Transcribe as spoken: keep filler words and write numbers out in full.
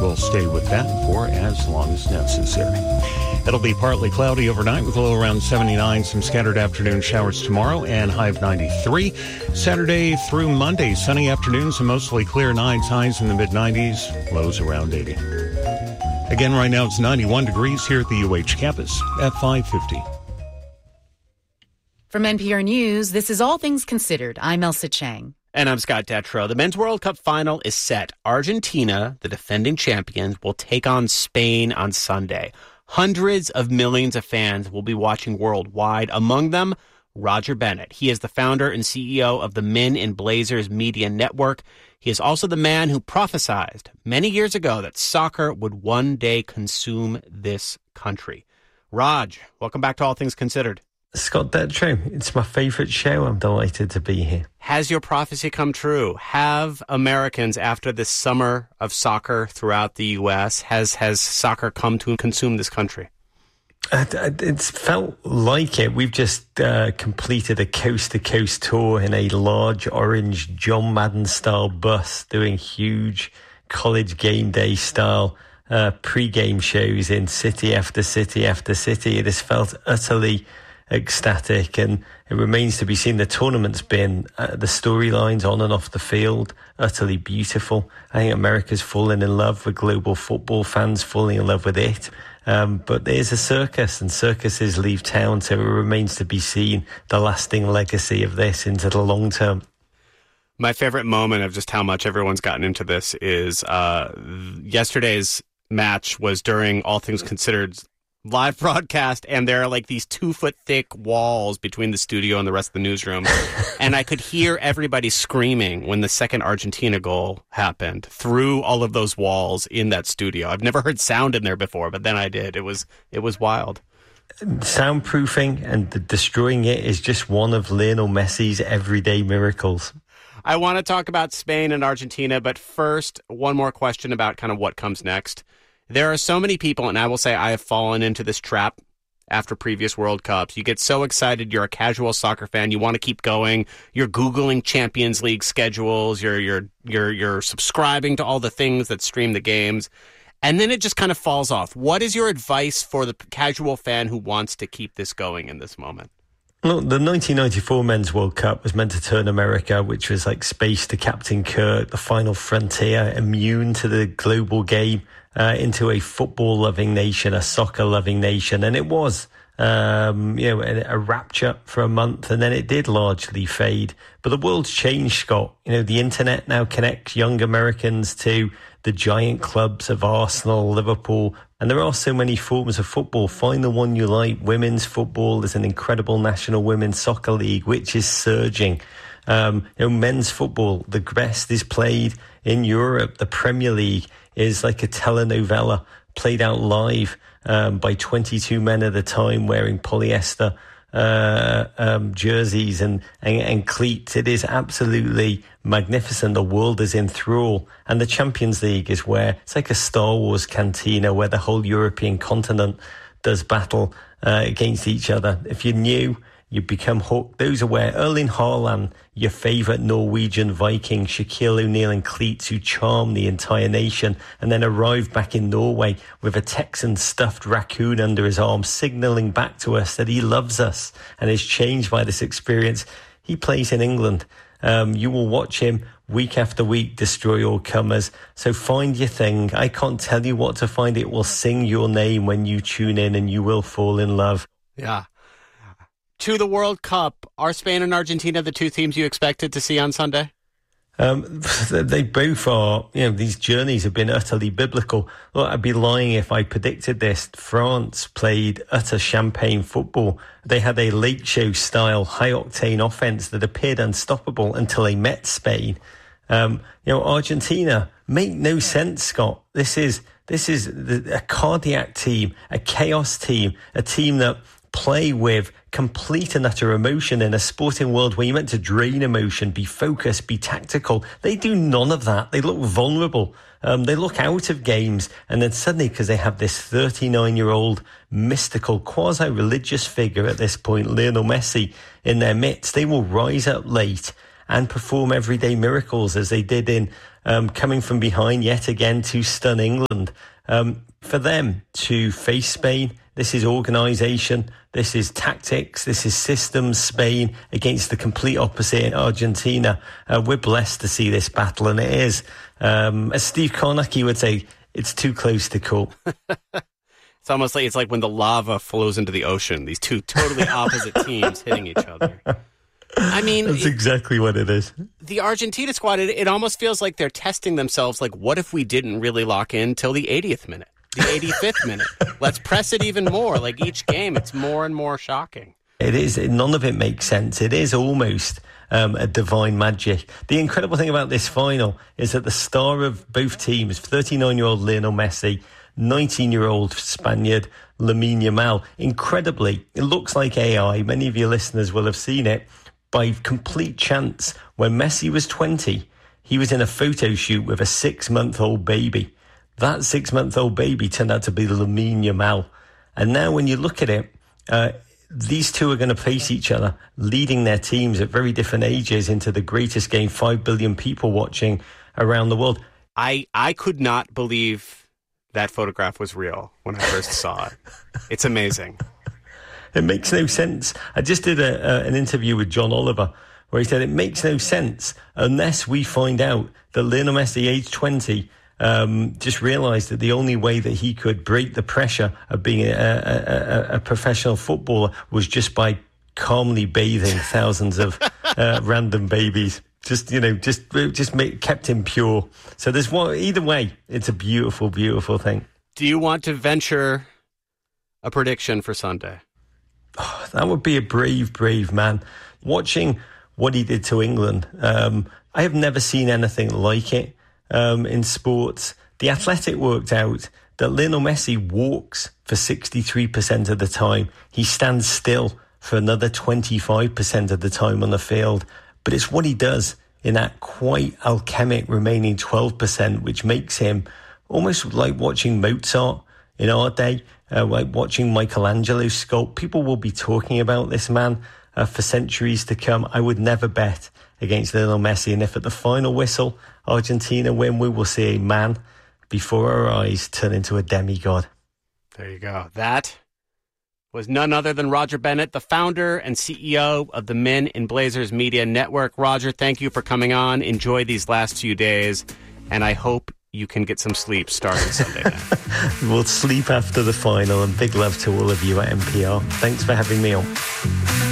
we'll stay with that for as long as necessary. It'll be partly cloudy overnight with a low around seventy-nine, some scattered afternoon showers tomorrow, and high of ninety-three. Saturday through Monday, sunny afternoons and mostly clear nights, highs in the mid-nineties, lows around eighty. Again, right now it's ninety-one degrees here at the U H campus at five fifty. From N P R News, this is All Things Considered. I'm Elsa Chang. And I'm Scott Detrow. The Men's World Cup final is set. Argentina, the defending champions, will take on Spain on Sunday. Hundreds of millions of fans will be watching worldwide. Among them, Roger Bennett. He is the founder and C E O of the Men in Blazers Media Network. He is also the man who prophesied many years ago that soccer would one day consume this country. Raj, welcome back to All Things Considered. Scott Detrow, it's my favourite show. I'm delighted to be here. Has your prophecy come true? Have Americans, after this summer of soccer throughout the U S, has, has soccer come to consume this country? Uh, it's felt like it. We've just uh, completed a coast-to-coast tour in a large orange John Madden-style bus, doing huge college game day-style uh, pre-game shows in city after city after city. It has felt utterly ecstatic, and it remains to be seen. The tournament's been, uh, the storylines on and off the field, utterly beautiful. I think America's fallen in love with global football, fans falling in love with it. Um, but there's a circus, and circuses leave town, so it remains to be seen the lasting legacy of this into the long term. My favorite moment of just how much everyone's gotten into this is uh, yesterday's match was during All Things Considered's live broadcast, and there are like these two foot thick walls between the studio and the rest of the newsroom. And I could hear everybody screaming when the second Argentina goal happened through all of those walls in that studio. I've never heard sound in there before, but then I did. It was, it was wild. Soundproofing and the destroying it is just one of Lionel Messi's everyday miracles. I want to talk about Spain and Argentina, but first, one more question about kind of what comes next. There are so many people, and I will say I have fallen into this trap after previous World Cups. You get so excited. You're a casual soccer fan. You want to keep going. You're Googling Champions League schedules. You're, you're, you're, you're subscribing to all the things that stream the games. And then it just kind of falls off. What is your advice for the casual fan who wants to keep this going in this moment? Well, the nineteen ninety-four Men's World Cup was meant to turn America, which was like space to Captain Kirk, the final frontier, immune to the global game, uh, into a football-loving nation, a soccer-loving nation. And it was, um, you know, a, a rapture for a month, and then it did largely fade. But the world's changed, Scott. You know, the internet now connects young Americans to the giant clubs of Arsenal, Liverpool, and there are so many forms of football. Find the one you like. Women's football is an incredible National Women's Soccer League, which is surging. Um, you know, men's football, the best is played in Europe. The Premier League is like a telenovela played out live um, by twenty-two men at a time wearing polyester uh, um, jerseys and, and, and cleats. It is absolutely magnificent. The world is in thrall. And the Champions League is where it's like a Star Wars cantina where the whole European continent does battle uh, against each other. If you're new, you become hooked. Those are where Erling Haaland, your favourite Norwegian Viking, Shaquille O'Neal and cleats who charm the entire nation, and then arrive back in Norway with a Texan stuffed raccoon under his arm, signalling back to us that he loves us and is changed by this experience. He plays in England. Um, you will watch him week after week destroy all comers. So find your thing. I can't tell you what to find. It will sing your name when you tune in, and you will fall in love. Yeah. To the World Cup, are Spain and Argentina the two teams you expected to see on Sunday? Um, they both are, you know, these journeys have been utterly biblical. Look, I'd be lying if I predicted this. France played utter champagne football. They had a late show style, high octane offense that appeared unstoppable until they met Spain. Um, you know, Argentina make no sense, Scott. This is, this is a cardiac team, a chaos team, a team that play with complete and utter emotion in a sporting world where you're meant to drain emotion, be focused, be tactical. They do none of that. They look vulnerable. Um, they look out of games. And then suddenly, because they have this thirty-nine-year-old mystical, quasi-religious figure at this point, Lionel Messi, in their midst, they will rise up late and perform everyday miracles as they did in um, coming from behind yet again to stun England. Um, for them to face Spain, this is organisation, this is tactics, this is systems. Spain against the complete opposite in Argentina. Uh, we're blessed to see this battle, and it is, um, as Steve Kornacki would say, it's too close to call. It's almost like it's like when the lava flows into the ocean. These two totally opposite teams hitting each other. I mean, that's it, exactly what it is. The Argentina squad, it, it almost feels like they're testing themselves. Like, what if we didn't really lock in till the eightieth minute, the eighty-fifth minute? Let's press it even more. Like each game, it's more and more shocking. It is. None of it makes sense. It is almost um, a divine magic. The incredible thing about this final is that the star of both teams, thirty-nine-year-old Lionel Messi, nineteen-year-old Spaniard Lamine Yamal, incredibly, it looks like A I. Many of your listeners will have seen it. By complete chance, when Messi was twenty, he was in a photo shoot with a six-month-old baby. That six-month-old baby turned out to be Lamine Yamal. And now when you look at it, uh, these two are going to face each other, leading their teams at very different ages into the greatest game, five billion people watching around the world. I, I could not believe that photograph was real when I first saw it. It's amazing. It makes no sense. I just did a, uh, an interview with John Oliver where he said it makes no sense unless we find out that Lionel Messi, age twenty, um, just realised that the only way that he could break the pressure of being a, a, a, a professional footballer was just by calmly bathing thousands of uh, random babies. Just, you know, just just make, kept him pure. So there's one, either way, it's a beautiful, beautiful thing. Do you want to venture a prediction for Sunday? Oh, that would be a brave, brave man. Watching what he did to England, um, I have never seen anything like it um, in sports. The Athletic worked out that Lionel Messi walks for sixty-three percent of the time. He stands still for another twenty-five percent of the time on the field. But it's what he does in that quite alchemic remaining twelve percent, which makes him almost like watching Mozart in our day. Uh, like watching Michelangelo sculpt. People will be talking about this man uh, for centuries to come. I would never bet against Lionel Messi. And if at the final whistle, Argentina win, we will see a man before our eyes turn into a demigod. There you go. That was none other than Roger Bennett, the founder and C E O of the Men in Blazers Media Network. Roger, thank you for coming on. Enjoy these last few days. And I hope you can get some sleep starting Sunday night. We'll sleep after the final, and big love to all of you at N P R. Thanks for having me on.